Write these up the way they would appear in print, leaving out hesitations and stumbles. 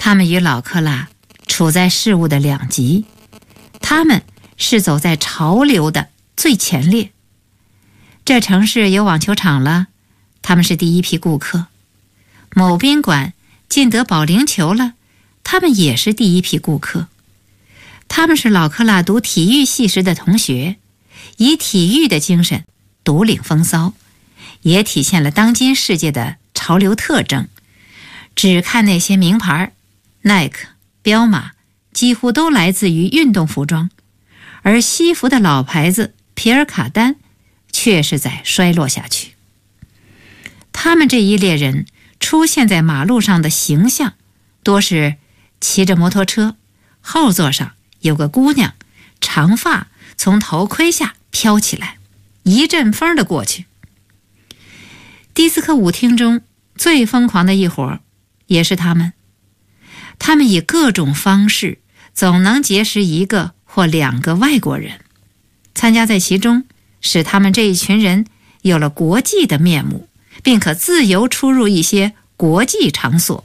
他们与老克拉处在事物的两极，他们是走在潮流的最前列。这城市有网球场了，他们是第一批顾客；某宾馆进得保龄球了，他们也是第一批顾客。他们是老克拉读体育系时的同学，以体育的精神独领风骚，也体现了当今世界的潮流特征。只看那些名牌，耐克、彪马几乎都来自于运动服装，而西服的老牌子皮尔卡丹却是在衰落下去。他们这一列人出现在马路上的形象，多是骑着摩托车，后座上有个姑娘，长发从头盔下飘起来，一阵风的过去。迪斯科舞厅中最疯狂的一伙也是他们，他们以各种方式总能结识一个或两个外国人，参加在其中，使他们这一群人有了国际的面目，并可自由出入一些国际场所。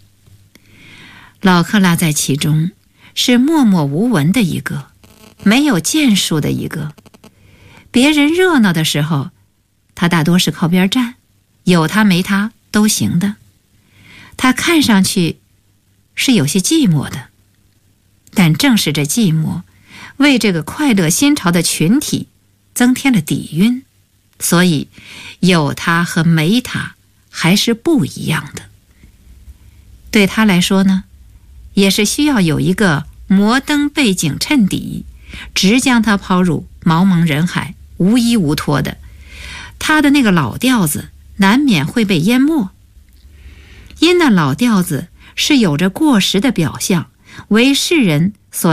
老克拉在其中是默默无闻的一个，没有建树的一个。别人热闹的时候，他大多是靠边站，有他没他都行的。他看上去是有些寂寞的，但正是这寂寞为这个快乐新潮的群体增添了底蕴，所以有他和没他还是不一样的。对他来说呢，也是需要有一个摩登背景衬底，直将他抛入茫茫人海，无依无托的。他的那个老调子难免会被淹没，因那老调子是有着过时的表象，为世人所